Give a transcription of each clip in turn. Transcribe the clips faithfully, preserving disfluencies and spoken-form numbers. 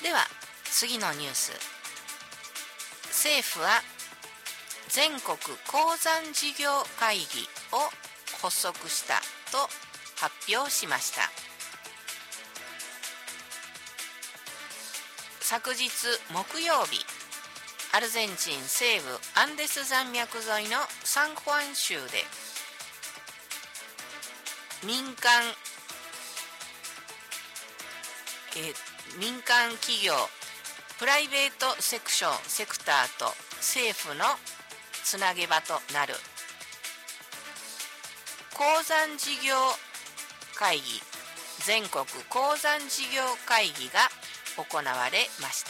では次のニュース。政府は全国鉱山事業会議を発足したと発表しました。昨日木曜日、アルゼンチン西部アンデス山脈沿いのサンフアン州で民間え民間企業プライベートセクションセクターと政府のつなげ場となる鉱山事業会議全国鉱山事業会議が行われました。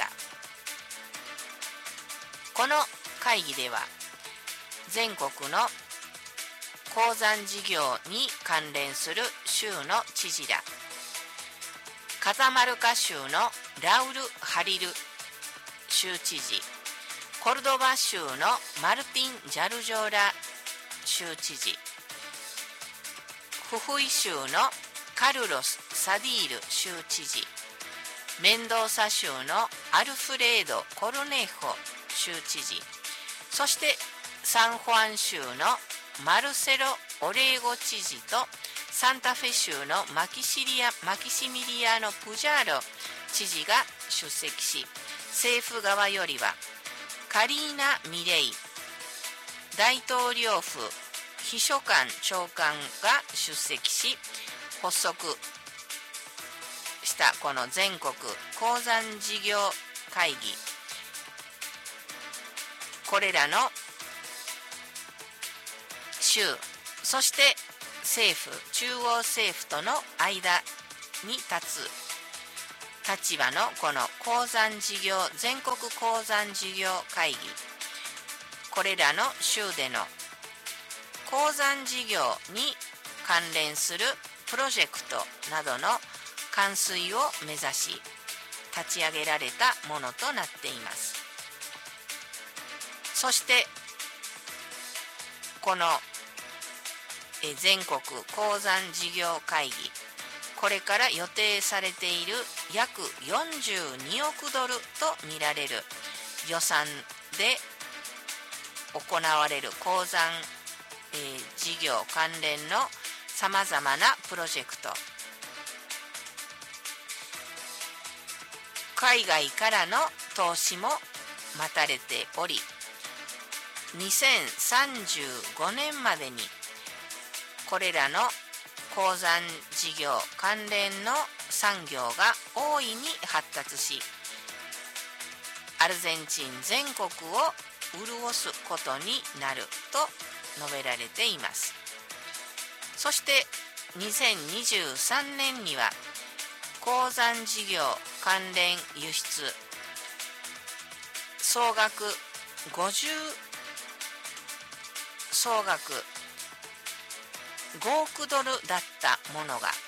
この会議では全国の鉱山事業に関連する州の知事ら、カタマルカ州のラウル・ハリル州知事、コルドバ州のマルティン・ジャルジョーラ州知事、フフイ州のカルロス・サディール州知事、メンドーサ州のアルフレード・コルネホ州知事、そしてサンフアン州のマルセロ・オレーゴ知事とサンタフェ州のマキシリア、マキシミリアノ・プジャーロ知事が出席し、政府側よりはカリーナ・ミレイ大統領府秘書官長官が出席し、発足したこの全国鉱山事業会議、これらの州、そして政府、中央政府との間に立つ立場のこの鉱山事業全国鉱山事業会議、これらの州での鉱山事業に関連するプロジェクトなどの完遂を目指し立ち上げられたものとなっています。そしてこの全国鉱山事業会議、これから予定されている約よんじゅうにおくドルと見られる予算で行われる鉱山、えー、事業関連のさまざまなプロジェクト、海外からの投資も待たれており、にせんさんじゅうごねんまでにこれらの鉱山事業関連の産業が大いに発達し、アルゼンチン全国を潤すことになると述べられています。そしてにせんにじゅうさんねんには鉱山事業関連輸出総額50総額ごおくドルだったものが、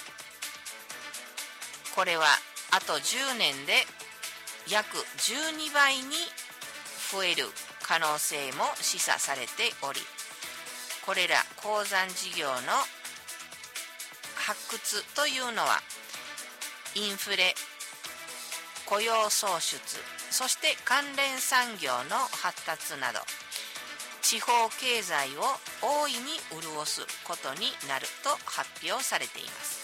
これはあとじゅうねんで約じゅうにばいに増える可能性も示唆されており、これら鉱山事業の発掘というのはインフレ、雇用創出、そして関連産業の発達など地方経済を大いに潤すことになると発表されています。